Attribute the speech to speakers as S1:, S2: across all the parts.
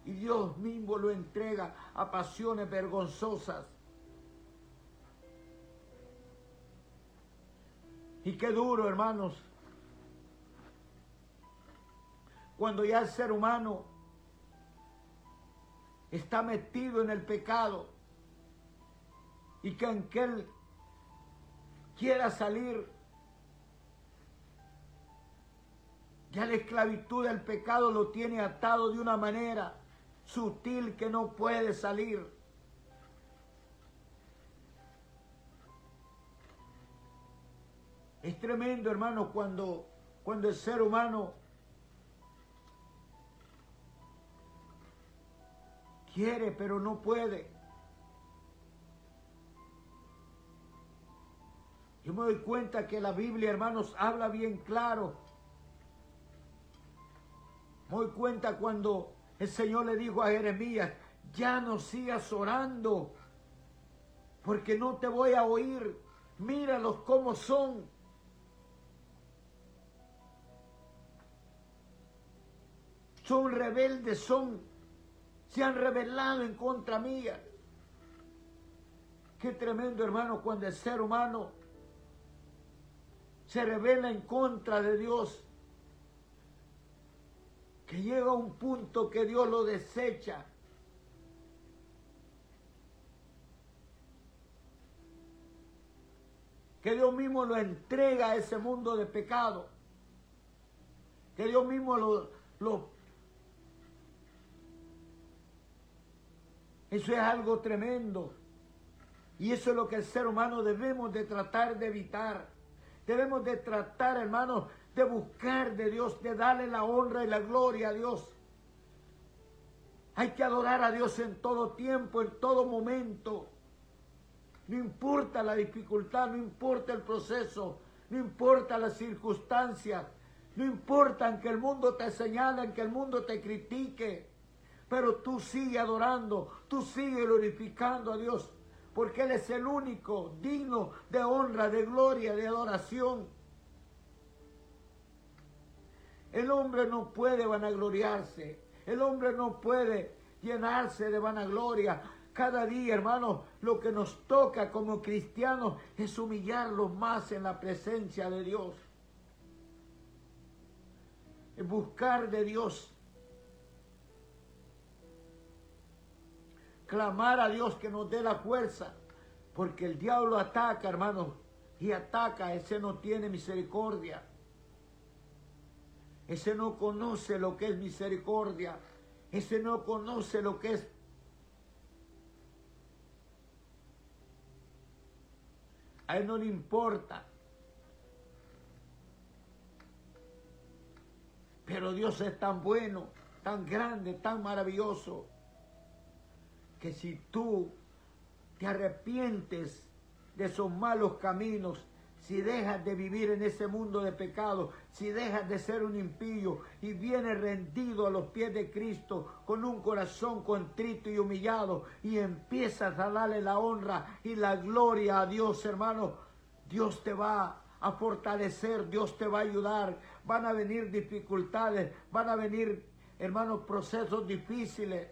S1: y Dios mismo lo entrega a pasiones vergonzosas. Y qué duro, hermanos, cuando ya el ser humano está metido en el pecado y que aunque él quiera salir, ya la esclavitud del pecado lo tiene atado de una manera sutil que no puede salir. Es tremendo, hermano, cuando el ser humano quiere, pero no puede. Yo me doy cuenta que la Biblia, hermanos, habla bien claro. Me doy cuenta cuando el Señor le dijo a Jeremías, ya no sigas orando, porque no te voy a oír. Míralos cómo son. Son rebeldes, se han rebelado en contra mía. Qué tremendo, hermano, cuando el ser humano se rebela en contra de Dios, que llega a un punto que Dios lo desecha. Que Dios mismo lo entrega a ese mundo de pecado. Que Dios mismo Eso es algo tremendo. Y eso es lo que el ser humano debemos de tratar de evitar. Debemos de tratar, hermanos, de buscar de Dios, de darle la honra y la gloria a Dios. Hay que adorar a Dios en todo tiempo, en todo momento. No importa la dificultad, no importa el proceso, no importa las circunstancias, no importa que el mundo te señale, que el mundo te critique. Pero tú sigue adorando, tú sigue glorificando a Dios, porque Él es el único digno de honra, de gloria, de adoración. El hombre no puede vanagloriarse, el hombre no puede llenarse de vanagloria. Cada día, hermanos, lo que nos toca como cristianos es humillarlos más en la presencia de Dios. Es buscar de Dios. Clamar a Dios que nos dé la fuerza, porque el diablo ataca, hermanos, y ataca. Ese no tiene misericordia. Ese no conoce lo que es misericordia. Ese no conoce lo que es a él no le importa. Pero Dios es tan bueno, tan grande, tan maravilloso, que si tú te arrepientes de esos malos caminos, si dejas de vivir en ese mundo de pecado, si dejas de ser un impío y vienes rendido a los pies de Cristo con un corazón contrito y humillado y empiezas a darle la honra y la gloria a Dios, hermano, Dios te va a fortalecer, Dios te va a ayudar. Van a venir dificultades, van a venir, hermanos, procesos difíciles.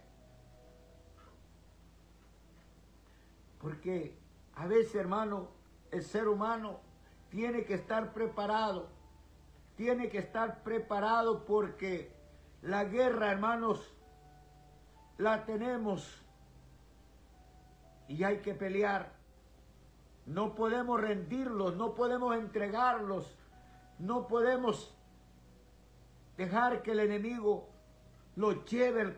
S1: Porque a veces, hermano, el ser humano tiene que estar preparado. Tiene que estar preparado porque la guerra, hermanos, la tenemos. Y hay que pelear. No podemos rendirlos, no podemos entregarlos. No podemos dejar que el enemigo los lleve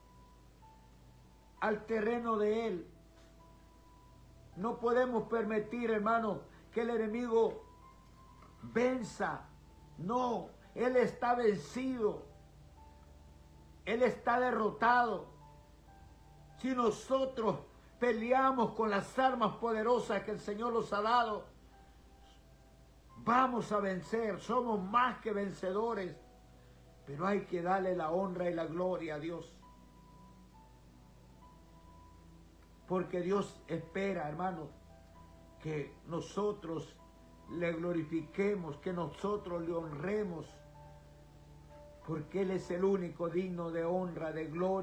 S1: al terreno de él. No podemos permitir, hermano, que el enemigo venza. No, él está vencido. Él está derrotado. Si nosotros peleamos con las armas poderosas que el Señor nos ha dado, vamos a vencer. Somos más que vencedores. Pero hay que darle la honra y la gloria a Dios. Porque Dios espera, hermanos, que nosotros le glorifiquemos, que nosotros le honremos, porque Él es el único digno de honra, de gloria.